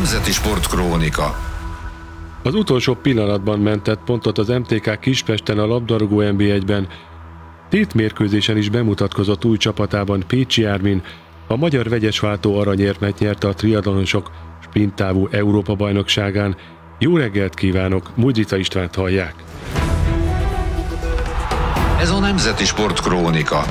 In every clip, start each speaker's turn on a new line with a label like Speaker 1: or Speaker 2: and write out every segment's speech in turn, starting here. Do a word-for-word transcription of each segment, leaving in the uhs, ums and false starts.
Speaker 1: Nemzeti Sportkrónika.
Speaker 2: Az utolsó pillanatban mentett pontot az em té ká Kispesten a labdarúgó en bé egyben. Tétmérkőzésen is bemutatkozott új csapatában Pécsi Ármin, a magyar vegyesváltó aranyérmet nyerte a triatlonosok sprinttávú Európa-bajnokságán. Jó reggelt kívánok, Mudrica Istvánt hallják.
Speaker 1: Ez a Nemzeti Sportkrónika.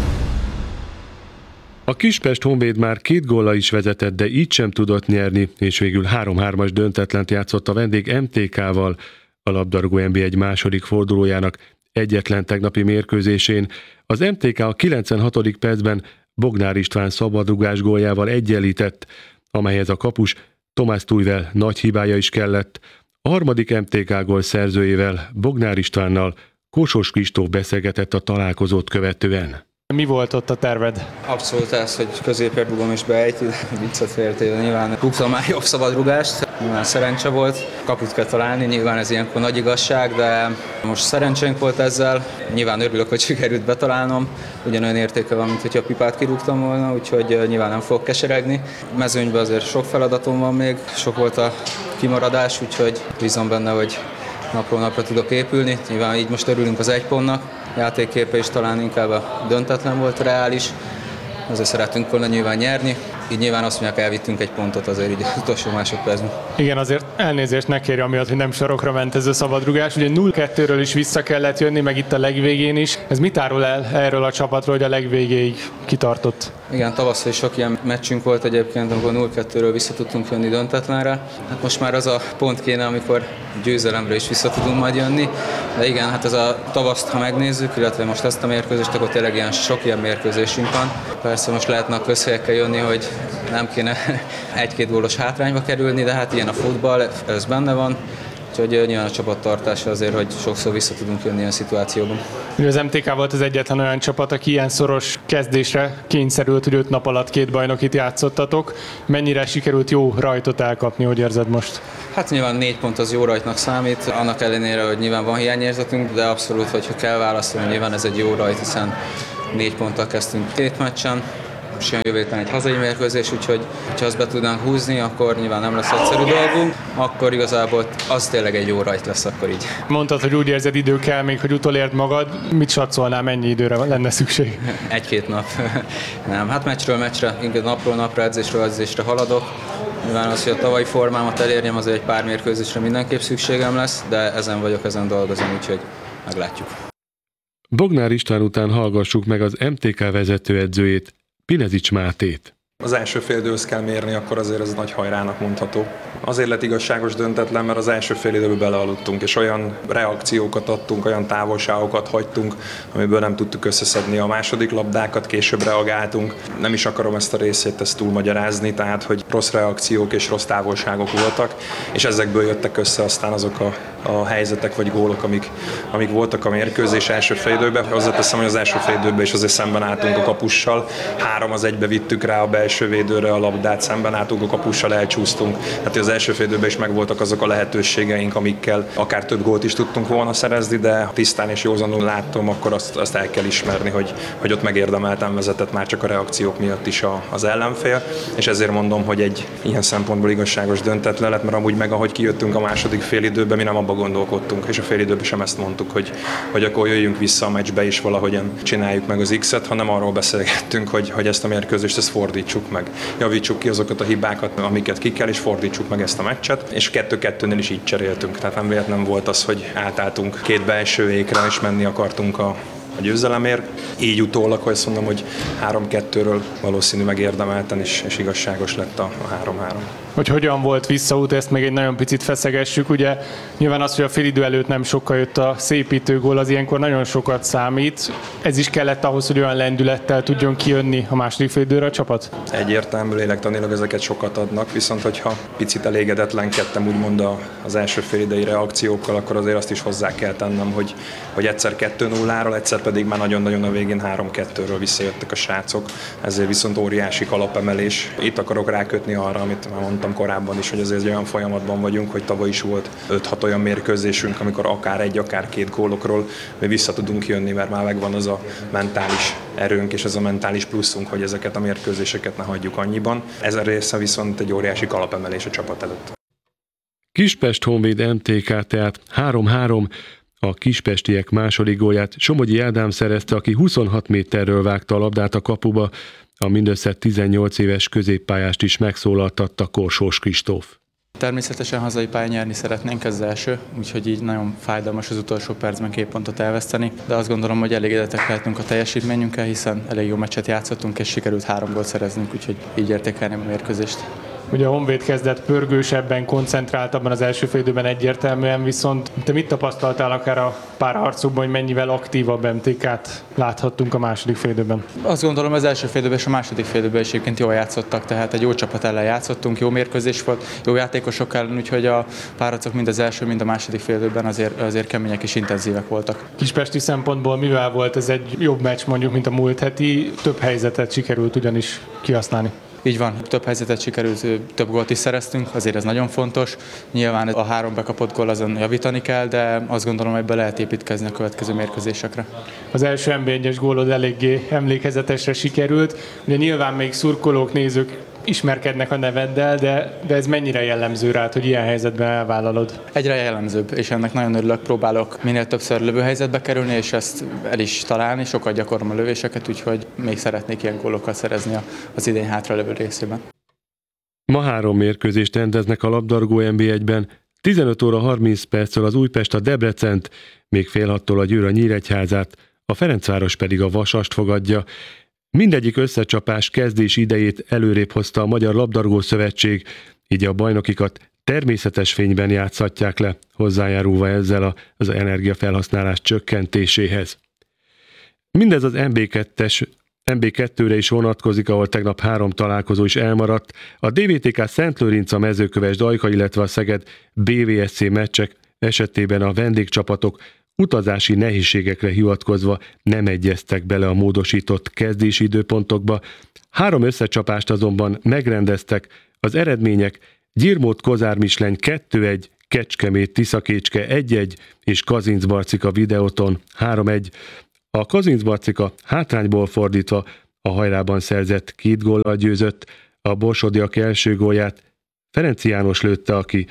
Speaker 2: A Kispest Honvéd már két góllal is vezetett, de így sem tudott nyerni, és végül három-hármas döntetlent játszott a vendég em té ká-val a labdarúgó en bé egy második fordulójának egyetlen tegnapi mérkőzésén. Az em té ká a kilencvenhatodik percben Bognár István szabadrugás góljával egyenlített, amelyhez a kapus Tomás Tuivel nagy hibája is kellett. A harmadik em té ká gól szerzőjével, Bognár Istvánnal Kossos Kristóf beszélgetett a találkozót követően.
Speaker 3: Mi volt ott a terved?
Speaker 4: Abszolút ez, hogy középre rúgom és beejti, viccet félretéve nyilván rúgtam már jobb szabadrugást, nyilván szerencse volt, kaput kell találni, nyilván ez ilyenkor nagy igazság, de most szerencsénk volt ezzel, nyilván örülök, hogy sikerült betalálnom, ugyanolyan értéke van, mint hogyha a pipát kirúgtam volna, úgyhogy nyilván nem fogok keseregni. Mezőnyben azért sok feladatom van még, sok volt a kimaradás, úgyhogy bízom benne, hogy napról napra tudok épülni, nyilván így most örülünk az egy pontnak, játékképe is talán inkább a döntetlen volt reális, azért szeretünk volna nyilván nyerni, így nyilván azt mondják, elvittünk egy pontot azért így az utolsó másodpercben.
Speaker 3: Igen, azért elnézést ne kérje amiatt, hogy nem sarokra ment ez a szabadrugás, ugye nulla kettőről is vissza kellett jönni, meg itt a legvégén is. Ez mit árul el erről a csapatról, hogy a legvégéig kitartott?
Speaker 4: Igen, tavasszal is sok ilyen meccsünk volt egyébként, amikor nulla kettőről vissza tudtunk jönni döntetlenre. Hát most már az a pont kéne, amikor győzelemre is vissza tudunk majd jönni. De igen, hát ez a tavaszt, ha megnézzük, illetve most ezt a mérkőzést, akkor tényleg ilyen sok ilyen mérkőzésünk van. Persze most lehetne a közhelyekkel jönni, hogy nem kéne egy-két gólos hátrányba kerülni, de hát ilyen a futball, ez benne van. Úgyhogy nyilván a csapattartása azért, hogy sokszor vissza tudunk jönni ilyen szituációban.
Speaker 3: Ugye az em té ká volt az egyetlen olyan csapat, aki ilyen szoros kezdésre kényszerült, hogy öt nap alatt két bajnokit játszottatok. Mennyire sikerült jó rajtot elkapni, hogy érzed most?
Speaker 4: Hát nyilván négy pont az jó rajtnak számít, annak ellenére, hogy nyilván van hiányérzetünk, de abszolút, hogyha kell választani, nyilván ez egy jó rajt, hiszen négy ponttal kezdtünk két meccsen. És jön jövő héten egy hazai mérkőzés, úgyhogy ha azt be tudnánk húzni, akkor nyilván nem lesz egyszerű dolgunk, akkor igazából az tényleg egy jó rajt lesz akkor így.
Speaker 3: Mondtad, hogy úgy érzed, idő kell még, hogy utolérd magad. Mit satszolnál, mennyi időre lenne szükség?
Speaker 4: Egy-két nap. Nem, hát meccsről meccsre, inkább napról napra, edzésről edzésre haladok. Nyilván az, hogy a tavalyi formámat elérjem, azért egy pár mérkőzésre mindenképp szükségem lesz, de ezen vagyok, ezen dolgozom, úgyhogy meglátjuk.
Speaker 2: Bognár István után hallgassuk meg az em té ká vezetőedzőjét, Pinezics Mátét.
Speaker 5: Az első fél időhöz kell mérni, akkor azért ez nagy hajrának mondható. Azért lett igazságos döntetlen, mert az első fél időben belealudtunk, és olyan reakciókat adtunk, olyan távolságokat hagytunk, amiből nem tudtuk összeszedni a második labdákat, később reagáltunk. Nem is akarom ezt a részét ezt túlmagyarázni, tehát hogy rossz reakciók és rossz távolságok voltak, és ezekből jöttek össze aztán azok a, a helyzetek vagy gólok, amik, amik voltak a mérkőzés első fél időben. Hozzáteszem, hogy az első fél időben is azért szemben álltunk a kapussal, három az egybe vittük rá a belső védőre a labdát, szemben álltunk a kapussal, elcsúsztunk. Tehát az első fél időben is megvoltak azok a lehetőségeink, amikkel akár több gólt is tudtunk volna szerezni, de tisztán és józanul láttam, akkor azt, azt el kell ismerni, hogy, hogy ott megérdemelten vezetett már csak a reakciók miatt is a, az ellenfél, és ezért mondom, hogy egy ilyen szempontból igazságos döntetlen lett, mert amúgy meg ahogy kijöttünk a második fél időben, mi nem abba gondolkodtunk, és a fél időben sem ezt mondtuk, hogy, hogy akkor jöjjünk vissza a meccsbe és valahogyan csináljuk meg az X-et, hanem arról beszélgettünk, hogy, hogy ezt a mérkőzést ezt fordítsuk meg. Javítsuk ki azokat a hibákat, amiket ki kell, és fordítsuk meg ezt a meccset, és kettő-kettőnél is így cseréltünk. Tehát nem véletlen volt az, hogy átálltunk két belső ékre, és menni akartunk a a győzelemért. Így utólag, hogy azt mondom, hogy három-kettőről valószínű megérdemelten és, és igazságos lett a három-három.
Speaker 3: Hogy hogyan volt visszaút, ezt még egy nagyon picit feszegessük. Ugye nyilván az, hogy a félidő előtt nem sokkal jött a szépítő gól, az ilyenkor nagyon sokat számít. Ez is kellett ahhoz, hogy olyan lendülettel tudjon kijönni a második félidőre a csapat?
Speaker 5: Egyértelmű, lélektanilag ezeket sokat adnak, viszont hogyha picit elégedetlenkedtem úgymond az első félidei reakciókkal, akkor azért azt is hozzá kell tennem, hogy, hogy egyszer kettő nulláról, egyszer pedig már nagyon-nagyon a végén három-kettőről visszajöttek a srácok, ezért viszont óriási kalapemelés. Itt akarok rákötni arra, amit már mondtam korábban is, hogy azért olyan folyamatban vagyunk, hogy tavaly is volt öt-hat olyan mérkőzésünk, amikor akár egy, akár két gólokról mi vissza tudunk jönni, mert már megvan az a mentális erőnk és ez a mentális pluszunk, hogy ezeket a mérkőzéseket ne hagyjuk annyiban. Ez a része viszont egy óriási kalapemelés a csapat előtt.
Speaker 2: Kispest Honvéd em té ká tehát három-három, a kispestiek második gólját Somogyi Ádám szerezte, aki huszonhat méterről vágta a labdát a kapuba, a mindössze tizennyolc éves középpályást is megszólaltatta Korsós Kristóf.
Speaker 6: Természetesen hazai pályán nyerni szeretnénk, ez az első, úgyhogy így nagyon fájdalmas az utolsó percben két pontot elveszteni, de azt gondolom, hogy elégedettek lehetünk a teljesítményünkkel, hiszen elég jó meccset játszottunk, és sikerült három gólt szereznünk, úgyhogy így értékelni a mérkőzést.
Speaker 3: Ugye a Honvéd kezdett pörgősebben, koncentráltabban az első fél időben egyértelműen, viszont te mit tapasztaltál akár a párharcokban, hogy mennyivel aktívabb em té ká-t láthattunk a második fél időben?
Speaker 6: Azt gondolom, az első fél időben és a második fél időben is egyébként jól játszottak, tehát egy jó csapat ellen játszottunk, jó mérkőzés volt, jó játékosok ellen, úgyhogy a párharcok mind az első, mind a második fél időben azért, azért kemények és intenzívek voltak.
Speaker 3: Kispesti szempontból mivel volt ez egy jobb meccs mondjuk, mint a múlt heti? Több helyzetet sikerült ugyanis kihasználni.
Speaker 6: Így van, több helyzetet sikerült, több gólt is szereztünk, azért ez nagyon fontos. Nyilván a három bekapott gól azon javítani kell, de azt gondolom, hogy be lehet építkezni a következő mérkőzésekre.
Speaker 3: Az első en bé egyes gólod eléggé emlékezetesre sikerült. Ugye nyilván még szurkolók, nézők ismerkednek a neveddel, de, de ez mennyire jellemző rád, hogy ilyen helyzetben elvállalod?
Speaker 6: Egyre jellemzőbb, és ennek nagyon örülök, próbálok minél többször lövőhelyzetbe kerülni, és ezt el is találni, sokat gyakorlom a lövéseket, úgyhogy még szeretnék ilyen gólokat szerezni az idén hátralevő részében.
Speaker 2: Ma három mérkőzést rendeznek a labdarúgó en bé egyben, tizenöt óra harminc perccel az Újpest a Debrecent, még fél hattól a Győr a Nyíregyházát, a Ferencváros pedig a Vasast fogadja. Mindegyik összecsapás kezdés idejét előrébb hozta a Magyar Labdarúgó Szövetség, így a bajnokikat természetes fényben játszhatják le, hozzájárulva ezzel az energiafelhasználás csökkentéséhez. Mindez az en bé kettes en bé kettőre is vonatkozik, ahol tegnap három találkozó is elmaradt. A dé vé té ká Szentlőrinc, a Mezőköves Dajka, illetve a Szeged bé vé es cé meccsek esetében a vendégcsapatok utazási nehézségekre hivatkozva nem egyeztek bele a módosított kezdési időpontokba. Három összecsapást azonban megrendeztek, az eredmények Gyirmót-Kozár-Misleny kettő egy, Kecskemét-Tiszakécske egy egy és Kazincbarcika Videoton három egy. A Kazincbarcika hátrányból fordítva a hajrában szerzett két góllal győzött, a borsodiak első gólját Ferenci János lőtte, aki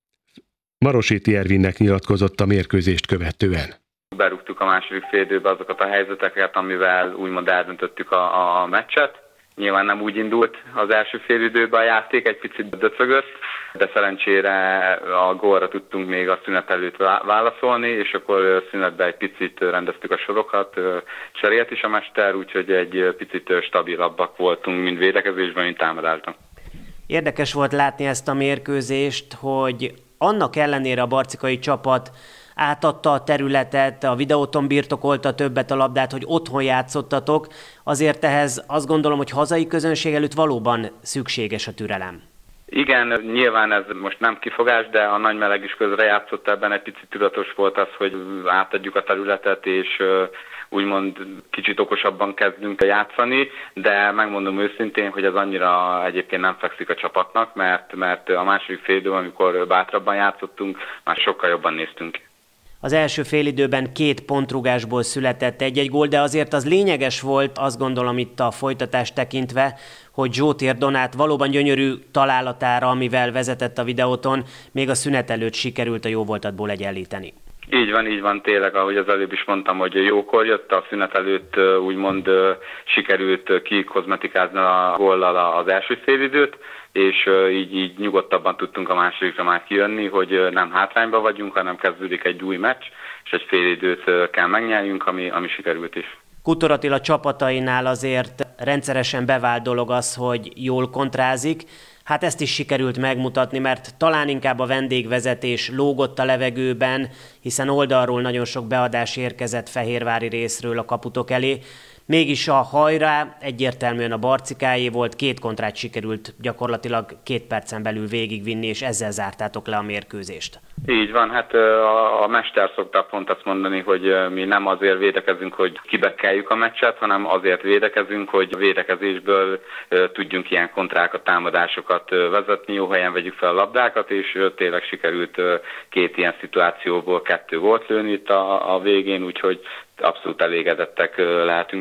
Speaker 2: Maroséti Ervinnek nyilatkozott a mérkőzést követően.
Speaker 7: Berúgtuk a második fél időbe azokat a helyzeteket, amivel úgymond eldöntöttük a, a meccset. Nyilván nem úgy indult az első fél időben a játék, egy picit döcögött, de szerencsére a gólra tudtunk még a szünet előtt válaszolni, és akkor szünetben egy picit rendeztük a sorokat, cserélt is a mester, úgyhogy egy picit stabilabbak voltunk, mind védekezésben, mind támadásban.
Speaker 8: Érdekes volt látni ezt a mérkőzést, hogy annak ellenére a barcikai csapat átadta a területet, a Videóton birtokolta többet a labdát, hogy otthon játszottatok, azért ehhez azt gondolom, hogy hazai közönség előtt valóban szükséges a türelem.
Speaker 7: Igen, nyilván ez most nem kifogás, de a nagy meleg is közrejátszott ebben, egy picit tudatos volt az, hogy átadjuk a területet, és úgymond kicsit okosabban kezdünk játszani, de megmondom őszintén, hogy ez annyira egyébként nem fekszik a csapatnak, mert, mert a második fél időben, amikor bátrabban játszottunk, már sokkal jobban néztünk.
Speaker 8: Az első félidőben két pontrugásból született egy-egy gól, de azért az lényeges volt, azt gondolom itt a folytatást tekintve, hogy Zsótér Donát valóban gyönyörű találatára, amivel vezetett a Videóton, még a szünet előtt sikerült a jóvoltatból egyenlíteni.
Speaker 7: Így van, így van, tényleg, ahogy az előbb is mondtam, hogy jókor jött, a szünet előtt úgymond sikerült kikozmetikázni a góllal az első félidőt, és így, így nyugodtabban tudtunk a másodikra már kijönni, hogy nem hátrányban vagyunk, hanem kezdődik egy új meccs, és egy fél időt kell megnyerjünk, ami, ami sikerült is.
Speaker 8: Kutor Attila csapatainál azért rendszeresen bevált dolog az, hogy jól kontrázik. Hát ezt is sikerült megmutatni, mert talán inkább a vendégvezetés lógott a levegőben, hiszen oldalról nagyon sok beadás érkezett fehérvári részről a kaputok elé. Mégis a hajrá egyértelműen a barcikáé volt, két kontrát sikerült gyakorlatilag két percen belül végigvinni, és ezzel zártátok le a mérkőzést.
Speaker 7: Így van, hát a, a mester szokta pont azt mondani, hogy mi nem azért védekezünk, hogy kibekkeljük a meccset, hanem azért védekezünk, hogy a védekezésből tudjunk ilyen kontrákat, támadásokat vezetni, jó helyen vegyük fel a labdákat, és tényleg sikerült két ilyen szituációból kettő volt lőni itt a, a végén, úgyhogy abszolút elégedettek lehetünk.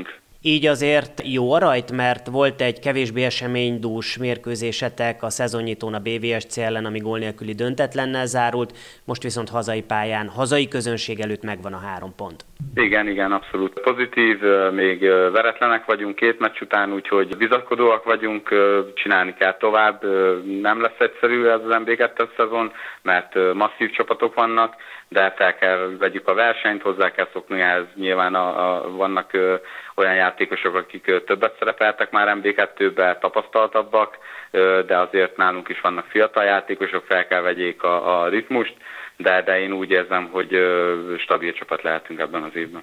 Speaker 8: Így azért jó a rajt, mert volt egy kevésbé eseménydús mérkőzésetek a szezonnyitón a bé vé es cé ellen, ami gól nélküli döntetlennel zárult, most viszont hazai pályán, hazai közönség előtt megvan a három pont.
Speaker 7: Igen, igen, abszolút pozitív, még veretlenek vagyunk két meccs után, úgyhogy bizakodóak vagyunk, csinálni kell tovább, nem lesz egyszerű ez az en bé kettes szezon, mert masszív csapatok vannak, de fel kell vegyük a versenyt, hozzá kell szokni ehhez, nyilván a, a, vannak ö, olyan játékosok, akik ö, többet szerepeltek már en bé kettőben, tapasztaltabbak, ö, de azért nálunk is vannak fiatal játékosok, fel kell vegyék a, a ritmust, de, de én úgy érzem, hogy ö, stabil csapat lehetünk ebben az évben.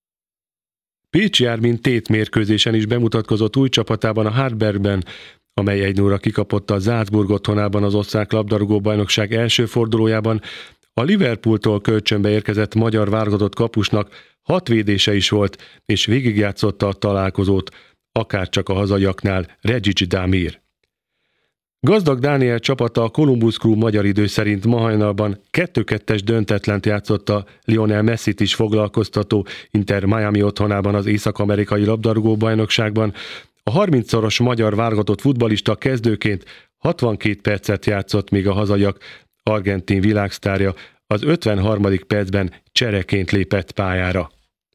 Speaker 2: Pécsi Ármin tétmérkőzésen is bemutatkozott új csapatában, a Hartbergben, amely egy nulla kikapott a Salzburg otthonában az osztrák labdarúgó-bajnokság első fordulójában. A Liverpooltól kölcsönbe érkezett magyar válogatott kapusnak hat védése is volt, és végigjátszotta a találkozót, akárcsak a hazaiaknál Regic Damir. Gazdag Dániel csapata a Columbus Crew magyar idő szerint ma hajnalban kettő kettes döntetlent játszott a Lionel Messit is foglalkoztató Inter Miami otthonában az észak-amerikai labdarúgó-bajnokságban. A harmincszoros magyar válogatott futballista kezdőként hatvankét percet játszott, míg a hazaiak argentin világsztárja az ötvenharmadik percben csereként lépett pályára.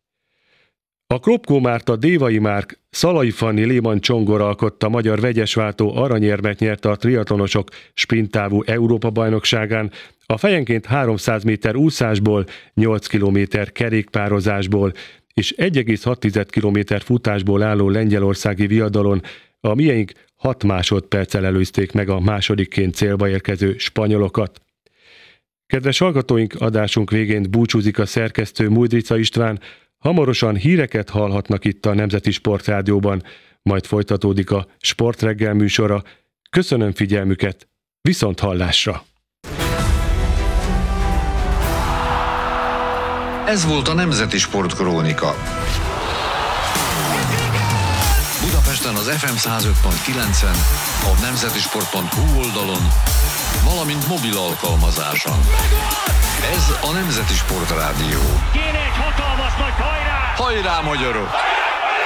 Speaker 2: A Kropkó Márta, Dévai Márk, Szalai Fanni, Léman Csongor alkotta magyar vegyesváltó aranyérmet nyerte a triatlonosok sprinttávú Európa-bajnokságán, a fejenként háromszáz méter úszásból, nyolc kilométer kerékpározásból és egy egész hat kilométer futásból álló lengyelországi viadalon a mieink hat másodperccel előzték meg a másodikként célba érkező spanyolokat. Kedves hallgatóink, adásunk végén búcsúzik a szerkesztő Mújdrica István, hamarosan híreket hallhatnak itt a Nemzeti Sportrádióban, majd folytatódik a Sportreggel műsora. Köszönöm figyelmüket, viszont hallásra!
Speaker 1: Ez volt a Nemzeti Sportkrónika. Budapesten az ef em száz öt pont kilencen, a nemzetisport pont hu oldalon, valamint mobil alkalmazáson. Ez a Nemzeti Sportrádió.
Speaker 9: Kéne egy hatalmas nagy hajrá!
Speaker 1: Hajrá, magyarok!